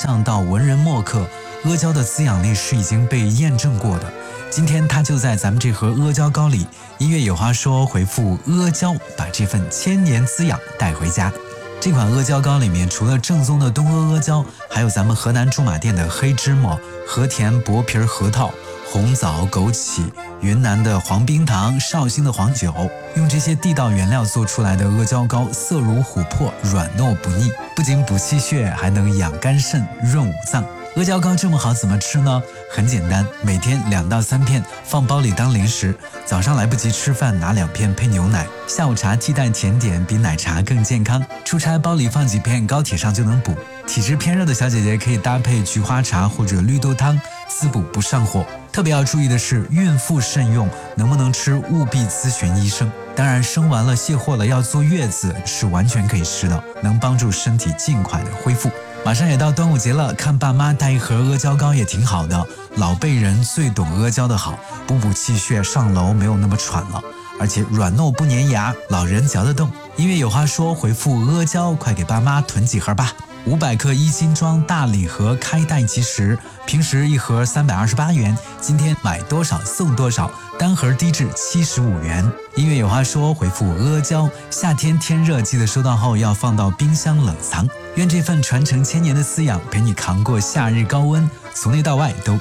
上到文人墨客，阿胶的滋养力是已经被验证过的。今天它就在咱们这盒阿胶糕里。音乐有话说回复阿胶，把这份千年滋养带回家。这款阿胶糕里面除了正宗的东阿阿胶，还有咱们河南驻马店的黑芝麻、和田薄皮核桃、红枣、枸杞、云南的黄冰糖、绍兴的黄酒，用这些地道原料做出来的阿胶糕色如琥珀，软糯不腻，不仅补气血，还能养肝肾、润五脏。阿胶糕这么好，怎么吃呢？很简单，每天2到3片，放包里当零食。早上来不及吃饭，拿2片配牛奶。下午茶替代甜点，比奶茶更健康。出差包里放几片，高铁上就能补。体质偏热的小姐姐可以搭配菊花茶或者绿豆汤，滋补不上火。特别要注意的是，孕妇慎用，能不能吃务必咨询医生。当然，生完了卸货了要坐月子是完全可以吃的，能帮助身体尽快的恢复。马上也到端午节了，看爸妈带一盒阿胶糕也挺好的。老辈人最懂阿胶的好，补气血，上楼没有那么喘了，而且软糯不粘牙，老人嚼得动。音乐有话说，回复阿胶，快给爸妈囤几盒吧。500克1斤装大礼盒，开袋即食，平时一盒328元，今天买多少送多少，单盒低至75元。音乐有话说，回复阿胶，夏天天热，记得收到后要放到冰箱冷藏。愿这份传承千年的滋养陪你扛过夏日高温，从内到外都